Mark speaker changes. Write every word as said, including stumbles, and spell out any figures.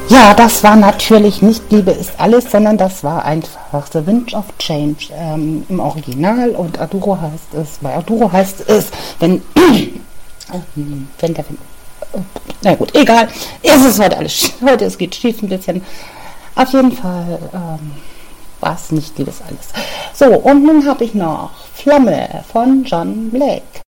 Speaker 1: Ja, das war natürlich nicht Liebe ist alles, sondern das war einfach The Wind of Change ähm, im Original, und Aduro heißt es, bei Aduro heißt es, wenn, ähm, wenn der Wind, oh, na gut, egal, es ist heute alles, heute es geht schief ein bisschen, auf jeden Fall ähm, war es nicht Liebe ist alles. So, und nun habe ich noch Flamme von John Blake.